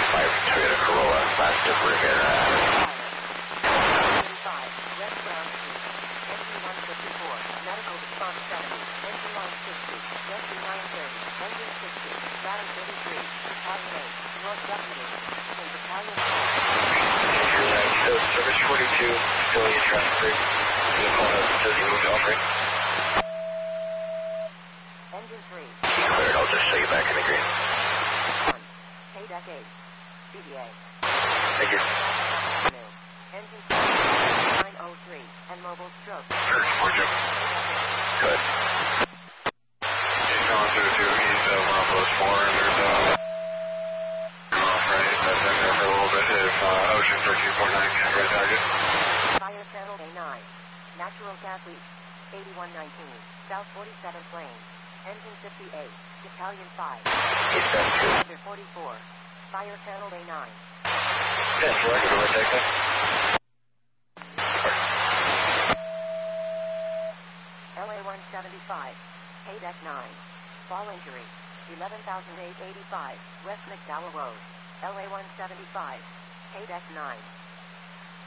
5 Toyota Corolla, last of Rivera. 35, West Brown Street. Engine 154, medical response 70, engine line 60, rescue 930, engine 60, ladder 33, battalion 8, North Deputy, and battalion 5. So service 42, still in traffic. Vehicle says you moved offering. Engine 3. Cleared, I'll just show you back in the green. 1. K-Deck 8. CDA. Thank you. Avenue. Engine 903. And mobile stroke. Search for Jim. Good. He's going through 2, he's 1 plus 4, and there's off right, that's in there for a little bit. If Ocean 1349 can right target. Fire channel A9. Natural gas leak. 8119. South 47th lane. Engine 58. Battalion 5. He's done 2. Under 44. Fire channel A9. 10, select the right exit. LA 175. K-Deck 9. Fall injury. 11,885. West McDowell Road. LA 175. K-Deck 9.